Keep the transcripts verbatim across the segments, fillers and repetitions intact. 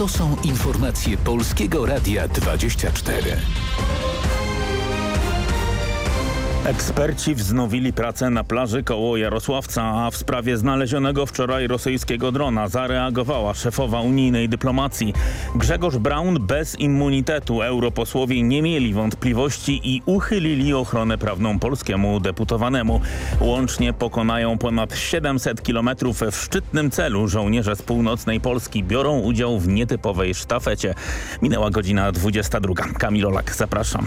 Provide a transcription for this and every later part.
To są informacje Polskiego Radia dwadzieścia cztery. Eksperci wznowili pracę na plaży koło Jarosławca, a w sprawie znalezionego wczoraj rosyjskiego drona zareagowała szefowa unijnej dyplomacji. Grzegorz Braun bez immunitetu. Europosłowie nie mieli wątpliwości i uchylili ochronę prawną polskiemu deputowanemu. Łącznie pokonają ponad siedemset kilometrów w szczytnym celu. Żołnierze z północnej Polski biorą udział w nietypowej sztafecie. Minęła godzina dwudziesta druga. Kamil Olak, zapraszam.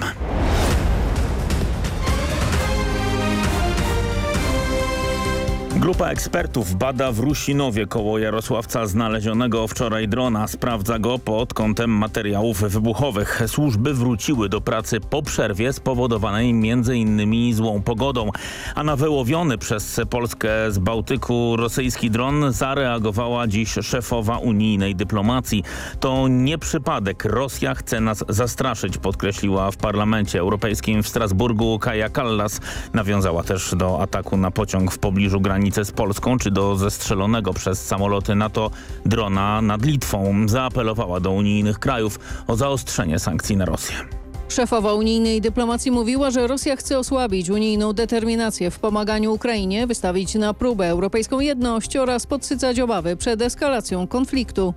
Grupa ekspertów bada w Rusinowie koło Jarosławca znalezionego wczoraj drona. Sprawdza go pod kątem materiałów wybuchowych. Służby wróciły do pracy po przerwie spowodowanej między innymi złą pogodą. A na wyłowiony przez Polskę z Bałtyku rosyjski dron zareagowała dziś szefowa unijnej dyplomacji. To nie przypadek. Rosja chce nas zastraszyć, podkreśliła w Parlamencie Europejskim w Strasburgu Kaja Kallas. Nawiązała też do ataku na pociąg w pobliżu granicy z Polską, czy do zestrzelonego przez samoloty NATO drona nad Litwą. Zaapelowała do unijnych krajów o zaostrzenie sankcji na Rosję. Szefowa unijnej dyplomacji mówiła, że Rosja chce osłabić unijną determinację w pomaganiu Ukrainie, wystawić na próbę europejską jedność oraz podsycać obawy przed eskalacją konfliktu.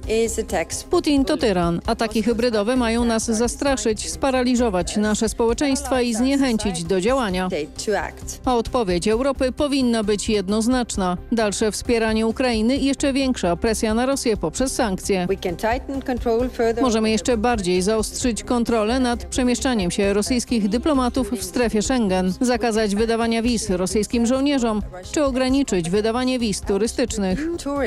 Putin to tyran. Ataki hybrydowe mają nas zastraszyć, sparaliżować nasze społeczeństwa i zniechęcić do działania. A odpowiedź Europy powinna być jednoznaczna. Dalsze wspieranie Ukrainy i jeszcze większa presja na Rosję poprzez sankcje. Możemy jeszcze bardziej zaostrzyć kontrolę nad przemieszczaniem się rosyjskich dyplomatów w strefie Schengen, zakazać wydawania wiz rosyjskim żołnierzom, czy ograniczyć wydawanie wiz turystycznych.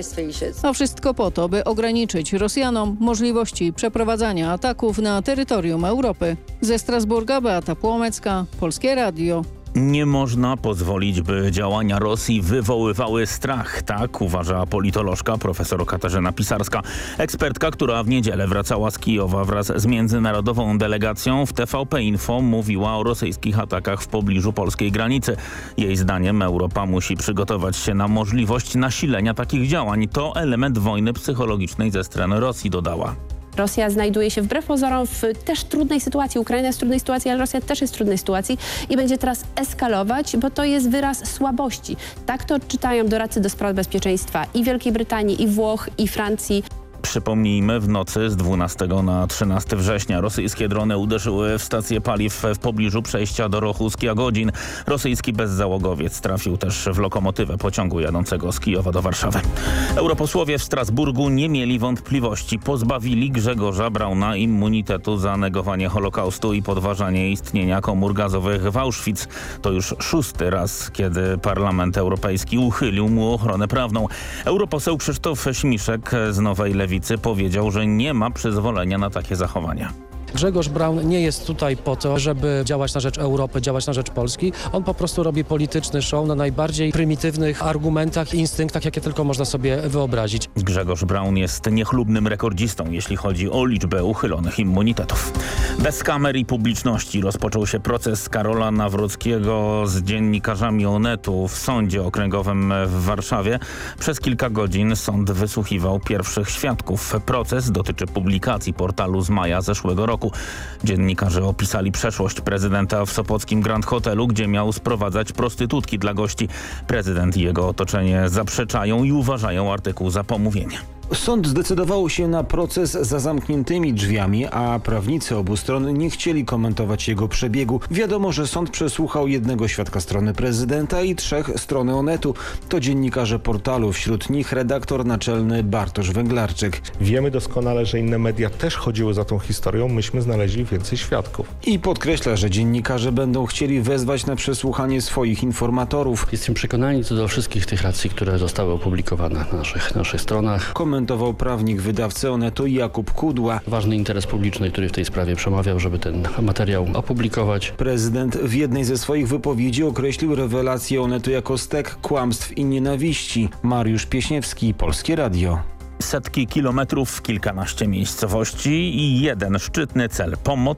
A wszystko po to, by ograniczyć Rosjanom możliwości przeprowadzania ataków na terytorium Europy. Ze Strasburga Beata Płomecka, Polskie Radio. Nie można pozwolić, by działania Rosji wywoływały strach. Tak uważa politolożka profesor Katarzyna Pisarska. Ekspertka, która w niedzielę wracała z Kijowa wraz z międzynarodową delegacją, w T V P Info mówiła o rosyjskich atakach w pobliżu polskiej granicy. Jej zdaniem Europa musi przygotować się na możliwość nasilenia takich działań. To element wojny psychologicznej ze strony Rosji, dodała. Rosja znajduje się wbrew pozorom w też trudnej sytuacji. Ukraina jest w trudnej sytuacji, ale Rosja też jest w trudnej sytuacji i będzie teraz eskalować, bo to jest wyraz słabości. Tak to odczytają doradcy do spraw bezpieczeństwa i Wielkiej Brytanii, i Włoch, i Francji. Przypomnijmy, w nocy z dwunastego na trzynastego września rosyjskie drony uderzyły w stację paliw w pobliżu przejścia do Rochus-Kiagodzin. Rosyjski bezzałogowiec trafił też w lokomotywę pociągu jadącego z Kijowa do Warszawy. Europosłowie w Strasburgu nie mieli wątpliwości. Pozbawili Grzegorza Brauna immunitetu za negowanie Holokaustu i podważanie istnienia komór gazowych w Auschwitz. To już szósty raz, kiedy Parlament Europejski uchylił mu ochronę prawną. Europoseł Krzysztof Śmiszek z Nowej Lewicy powiedział, że nie ma przyzwolenia na takie zachowania. Grzegorz Braun nie jest tutaj po to, żeby działać na rzecz Europy, działać na rzecz Polski. On po prostu robi polityczny show na najbardziej prymitywnych argumentach i instynktach, jakie tylko można sobie wyobrazić. Grzegorz Braun jest niechlubnym rekordzistą, jeśli chodzi o liczbę uchylonych immunitetów. Bez kamer i publiczności rozpoczął się proces Karola Nawrockiego z dziennikarzami Onetu w sądzie okręgowym w Warszawie. Przez kilka godzin sąd wysłuchiwał pierwszych świadków. Proces dotyczy publikacji portalu z maja zeszłego roku. Dziennikarze opisali przeszłość prezydenta w sopockim Grand Hotelu, gdzie miał sprowadzać prostytutki dla gości. Prezydent i jego otoczenie zaprzeczają i uważają artykuł za pomówienie. Sąd zdecydował się na proces za zamkniętymi drzwiami, a prawnicy obu stron nie chcieli komentować jego przebiegu. Wiadomo, że sąd przesłuchał jednego świadka strony prezydenta i trzech strony Onetu. To dziennikarze portalu, wśród nich redaktor naczelny Bartosz Węglarczyk. Wiemy doskonale, że inne media też chodziły za tą historią, myśmy znaleźli więcej świadków. I podkreśla, że dziennikarze będą chcieli wezwać na przesłuchanie swoich informatorów. Jestem przekonani co do wszystkich tych racji, które zostały opublikowane na naszych, naszych stronach. Komentował prawnik wydawcy Onetu Jakub Kudła. Ważny interes publiczny, który w tej sprawie przemawiał, żeby ten materiał opublikować. Prezydent w jednej ze swoich wypowiedzi określił rewelację Onetu jako stek kłamstw i nienawiści. Mariusz Pieśniewski, Polskie Radio. Setki kilometrów, kilkanaście miejscowości i jeden szczytny cel – pomoc